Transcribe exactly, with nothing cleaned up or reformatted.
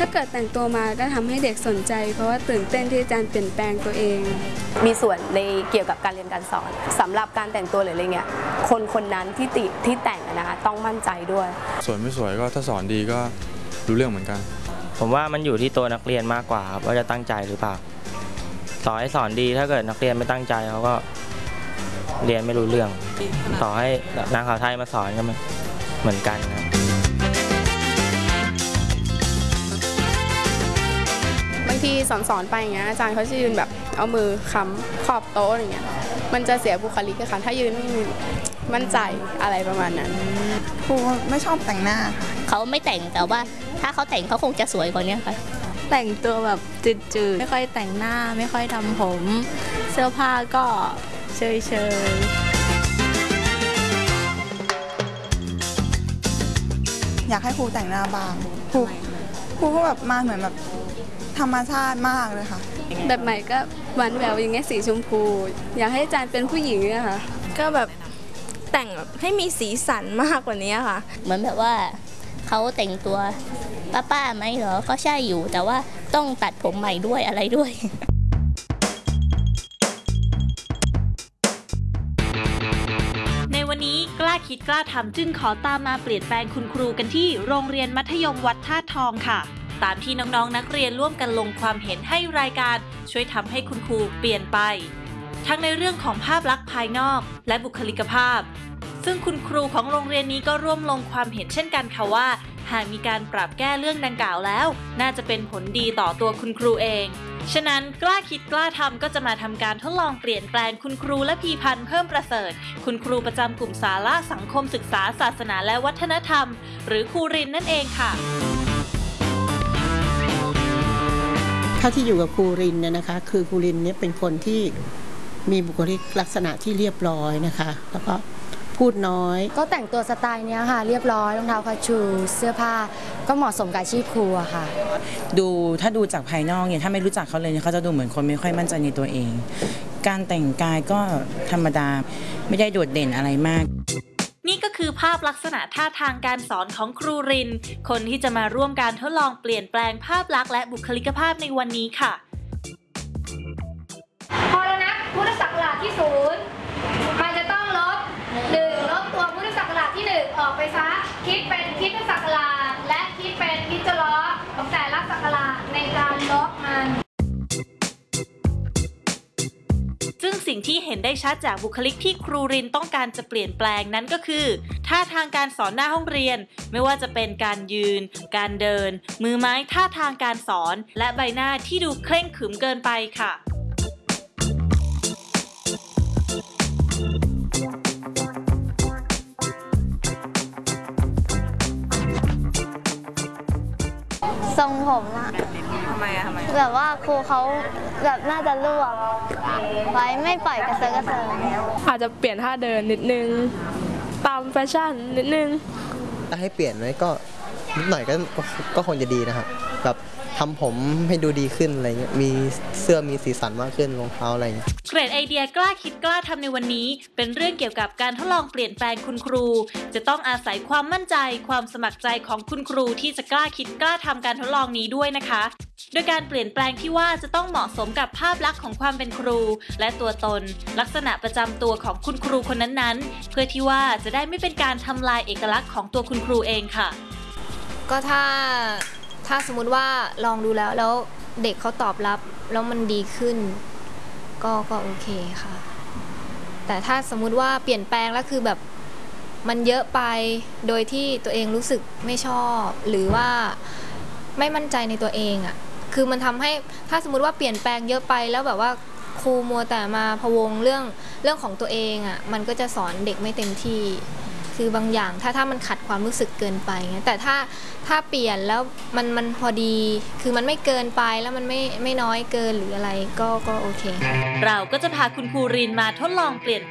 ถ้าเกิดแต่งตัวมาก็ทำให้เด็กสนใจเพราะว่าตื่นเต้นที่อาจารย์เปลี่ยนแปลงตัวเองมีส่วนในเกี่ยวกับการเรียนการสอนสำหรับการแต่งตัวหรืออะไรเงี้ยคนคนนั้นที่ติที่แต่งนะคะต้องมั่นใจด้วยสวยไม่สวยก็ถ้าสอนดีก็รู้เรื่องเหมือนกันผมว่ามันอยู่ที่ตัวนักเรียนมากกว่าครับว่าจะตั้งใจหรือเปล่าต่อให้สอนดีถ้าเกิดนักเรียนไม่ตั้งใจเขาก็เรียนไม่รู้เรื่องต่อให้นางสาวไทยมาสอนก็เหมือนกันครับบางทีสอนสอนไปอย่างเงี้ยอาจารย์เขาจะยืนแบบเอามือค้ำขอบโต๊ะอย่างเงี้ยมันจะเสียบุคลิกค่ะถ้ายืนไม่มั่นใจอะไรประมาณนั้นครูไม่ชอบแต่งหน้าเขาไม่แต่งแต่ว่าถ้าเขาแต่งเขาคงจะสวยกว่านี้ค่ะแต่งตัวแบบจืดๆไม่ค่อยแต่งหน้าไม่ค่อยทำผมเสื้อผ้าก็เฉยๆอยากให้ครูแต่งหน้าบ้างครูครูก็แบบมาเหมือนแบบธรรมชาติมากเลยค่ะแบบใหม่ก็หวานแหววอย่างเงี้ยสีชมพูอยากให้อาจารย์เป็นผู้หญิงอะค่ะก็แบบแต่งแบบให้มีสีสันมากกว่านี้ค่ะเหมือนแบบว่าเขาแต่งตัวป้าๆไหมเหรอก็ใช่อยู่แต่ว่าต้องตัดผมใหม่ด้วยอะไรด้วยในวันนี้กล้าคิดกล้าทำจึงขอตามมาเปลี่ยนแปลงคุณครูกันที่โรงเรียนมัธยมวัดธาตุทองค่ะตามที่น้องๆนักเรียนร่วมกันลงความเห็นให้รายการช่วยทำให้คุณครูเปลี่ยนไปทั้งในเรื่องของภาพลักษณ์ภายนอกและบุคลิกภาพซึ่งคุณครูของโรงเรียนนี้ก็ร่วมลงความเห็นเช่นกันค่ะว่าหากมีการปรับแก้เรื่องดังกล่าวแล้วน่าจะเป็นผลดีต่อตัวคุณครูเองฉะนั้นกล้าคิดกล้าทำก็จะมาทำการทดลองเปลี่ยนแปลงคุณครูและพีพันธ์เพิ่มประเสริฐคุณครูประจำกลุ่มสาระสังคมศึกษาศาสนาและวัฒนธรรมหรือครูรินนั่นเองค่ะเท่าที่อยู่กับครูรินเนี่ยนะคะคือครูรินเนี่ยเป็นคนที่มีบุคลิกลักษณะที่เรียบร้อยนะคะแล้วก็พูดน้อยก็แต่งตัวสไตล์นี้ค่ะเรียบร้อยรองเท้าคาชูเสื้อผ้าก็เหมาะสมกับอาชีพครูอะค่ะดูถ้าดูจากภายนอกเนี่ยถ้าไม่รู้จักเขาเลยเนี่ยเขาจะดูเหมือนคนไม่ค่อยมั่นใจในตัวเองการแต่งกายก็ธรรมดาไม่ได้โดดเด่นอะไรมากนี่ก็คือภาพลักษณะท่าทางการสอนของครูรินคนที่จะมาร่วมการทดลองเปลี่ยนแปลงภาพลักษณ์และบุคลิกภาพในวันนี้ค่ะพอแล้วนะพุทธศักราชที่ศูนย์มันจะต้องลบหนึ่งลบตัวพุทธศักราชที่หนึ่งออกไปซะคิดเป็นคริสตศักราชและคิดเป็นฮิจเราะห์ของแต่ละศักราชในการลบมันซึ่งสิ่งที่เห็นได้ชัดจากบุคลิกที่ครูรินต้องการจะเปลี่ยนแปลงนั้นก็คือท่าทางการสอนหน้าห้องเรียนไม่ว่าจะเป็นการยืนการเดินมือไม้ท่าทางการสอนและใบหน้าที่ดูเคร่งขรึมเกินไปค่ะทรงผมอะทำไมอะทำไมแบบว่าครูเขาแบบน่าจะรวบไว้ไม่ปล่อยกระเซาะกระเซิงอาจจะเปลี่ยนท่าเดินนิดนึงตามแฟชั่นนิดนึงถ้าให้เปลี่ยนไหมก็นิดหน่อยก็ก็คงจะดีนะครับแบบทำผมให้ดูดีขึ้นอะไรเงี้ยมีเสื้อมีสีสันมากขึ้นรองเท้าอะไรเงี้ยเกรดไอเดียกล้าคิดกล้าทำในวันนี้เป็นเรื่องเกี่ยวกับการทดลองเปลี่ยนแปลงคุณครูจะต้องอาศัยความมั่นใจความสมัครใจของคุณครูที่จะกล้าคิดกล้าทำการทดลองนี้ด้วยนะคะโดยการเปลี่ยนแปลงที่ว่าจะต้องเหมาะสมกับภาพลักษณ์ของความเป็นครูและตัวตนลักษณะประจำตัวของคุณครูคนนั้นๆเพื่อที่ว่าจะได้ไม่เป็นการทำลายเอกลักษณ์ของตัวคุณครูเองค่ะก็ถ้าถ้าสมมุติว่าลองดูแล้วแล้วเด็กเขาตอบรับแล้วมันดีขึ้นก็ก็โอเคค่ะแต่ถ้าสมมุติว่าเปลี่ยนแปลงแล้วคือแบบมันเยอะไปโดยที่ตัวเองรู้สึกไม่ชอบหรือว่าไม่มั่นใจในตัวเองอ่ะคือมันทำให้ถ้าสมมุติว่าเปลี่ยนแปลงเยอะไปแล้วแบบว่าครูมัวแต่มาพะวงเรื่องเรื่องของตัวเองอ่ะมันก็จะสอนเด็กไม่เต็มที่คือบางอย่างถ้าถ้ามันขัดความรู้สึกเกินไปแต่ถ้าถ้าเปลี่ยนแล้วมันมันพอดีคือมันไม่เกินไปแล้วมันไม่ไม่น้อยเกินหรืออะไรก็ก็โอเคเราก็จะพาคุณครูรินมาทดลองเปลี่ยน